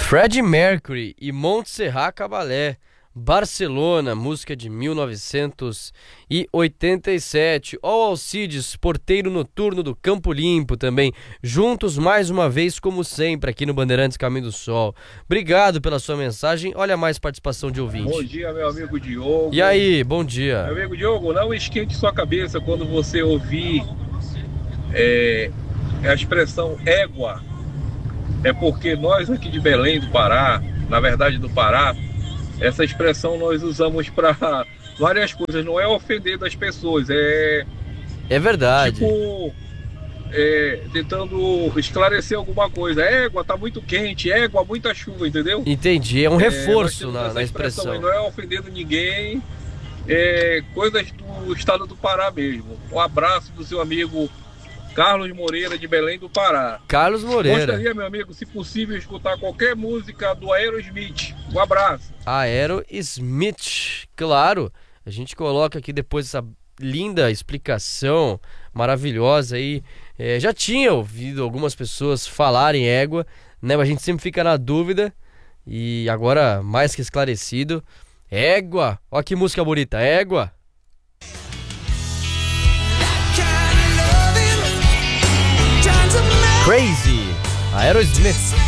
Freddie Mercury e Montserrat Caballé, Barcelona, música de 1987. Ó Alcides, porteiro noturno do Campo Limpo também, juntos mais uma vez como sempre aqui no Bandeirantes Caminho do Sol. Obrigado pela sua mensagem, olha mais participação de ouvinte. Bom dia, meu amigo Diogo. E aí, bom dia. Meu amigo Diogo, não esquente sua cabeça quando você ouvir a expressão égua. É porque nós aqui de Belém do Pará, na verdade do Pará, essa expressão nós usamos para várias coisas, não é ofender das pessoas, é verdade. Tipo, tentando esclarecer alguma coisa. Égua, tá muito quente, égua, muita chuva, entendeu? Entendi, é um reforço na expressão. expressão. Não é ofendendo ninguém, é coisas do estado do Pará mesmo. Um abraço do seu amigo Carlos Moreira, de Belém do Pará. Carlos Moreira. Gostaria, meu amigo, se possível, escutar qualquer música do Aerosmith. Um abraço. Aerosmith, claro. A gente coloca aqui depois essa linda explicação maravilhosa aí. Já tinha ouvido algumas pessoas falarem égua, né? Mas a gente sempre fica na dúvida. E agora, mais que esclarecido. Égua! Ó que música bonita, égua! Crazy, Aerosmith.